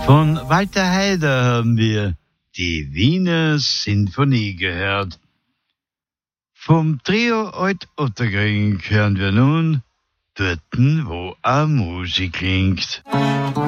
Von Walter Haider haben wir die Wiener Sinfonie gehört. Vom Trio Alt-Otterkring hören wir nun Dorten, wo a Musik klingt.